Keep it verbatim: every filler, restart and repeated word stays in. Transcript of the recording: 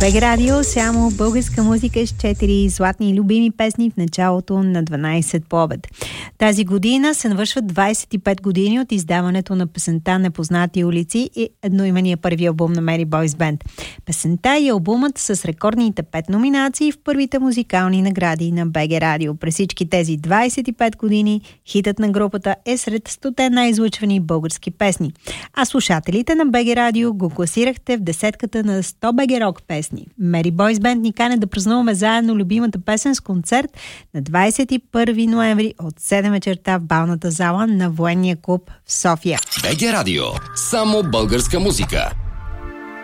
БГ Радио, само българска музика с четири златни и любими песни в началото на дванайсет по обед. Тази година се навършват двайсет и пет години от издаването на песента "Непознати улици" и едноимения първи албум на Mary Boy's Band. Песента и албумът с рекордните пет номинации в първите музикални награди на БГ Радио. През всички тези двайсет и пет години хитът на групата е сред стоте най-излъчвани български песни. А слушателите на БГ Радио го класирахте в десетката на сто БГ Рок песни. Mary Boy's Band ни кане да празнуваме заедно любимата песен с концерт на двайсет и първи ноември от седем вечерта в балната зала на Военния клуб в София. БГ Радио. Само българска музика.